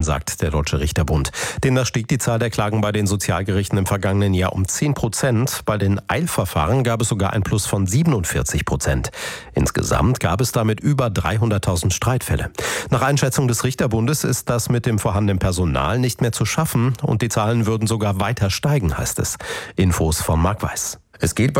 sagt der Deutsche Richterbund. Demnach stieg die Zahl der Klagen bei den Sozialgerichten im vergangenen Jahr um 10%. Bei den Eilverfahren gab es sogar ein Plus von 47%. Insgesamt gab es damit über 300.000 Streitfälle. Nach Einschätzung des Richterbundes ist das mit dem vorhandenen Personal nicht mehr zu schaffen und die Zahlen würden sogar weiter steigen, heißt es. Infos von Marc Weiß. Es geht